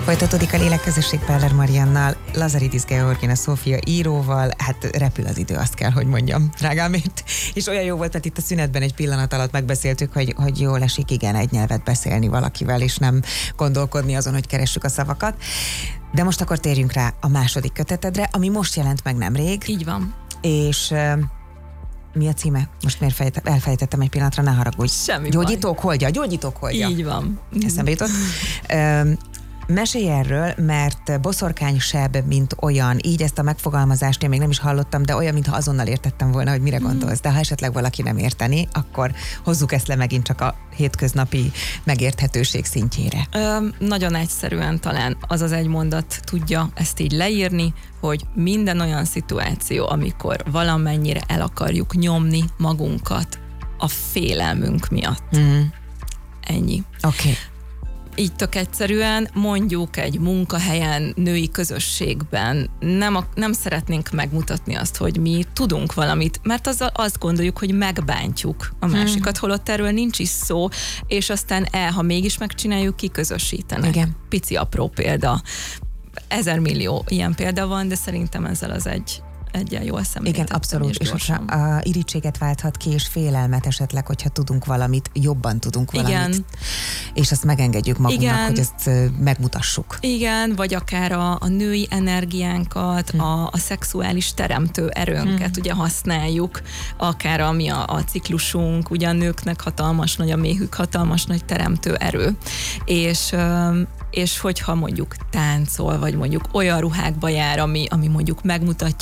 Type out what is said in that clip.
Folytatódik a Lélekközösség Peller Mariannal, Lazaridis Georgina Szófia íróval. Hát repül az idő, azt kell, hogy mondjam, drágámért. És olyan jó volt, mert itt a szünetben egy pillanat alatt megbeszéltük, hogy jól esik, igen, egy nyelvet beszélni valakivel, és nem gondolkodni azon, hogy keressük a szavakat. De most akkor térjünk rá a második kötetedre, ami most jelent meg nemrég. Így van. És mi a címe? Most miért elfejtettem egy pillanatra, ne haragudj. Semmi Gyógyítók holdja, gyógyítók holdja. Így van. Eszembe jutott. Mesélj erről, mert boszorkány seb, mint olyan, így ezt a megfogalmazást én még nem is hallottam, de olyan, mintha azonnal értettem volna, hogy mire gondolsz. De ha esetleg valaki nem érteni, akkor hozzuk ezt le megint csak a hétköznapi megérthetőség szintjére. Nagyon egyszerűen talán az az egy mondat tudja ezt így leírni, hogy minden olyan szituáció, amikor valamennyire el akarjuk nyomni magunkat a félelmünk miatt. Ennyi. Oké. Így tök egyszerűen mondjuk egy munkahelyen, női közösségben nem szeretnénk megmutatni azt, hogy mi tudunk valamit, mert azzal azt gondoljuk, hogy megbántjuk a másikat, holott erről nincs is szó, és aztán ha mégis megcsináljuk, kiközösítenek. Igen. Pici apró példa. 1000 millió ilyen példa van, de szerintem ezzel az egyen jól szemléltettem. Igen, abszolút, és hogyha a irítséget válthat ki, és félelmet esetleg, hogyha tudunk valamit, jobban tudunk valamit. Igen. És azt megengedjük magunknak, igen, hogy ezt megmutassuk. Igen, vagy akár a női energiánkat, a szexuális teremtő erőnket ugye használjuk, akár ami a ciklusunk, ugye a nőknek hatalmas nagy, a méhük hatalmas nagy teremtő erő. És hogyha mondjuk táncol, vagy mondjuk olyan ruhákba jár, ami mondjuk megmutatja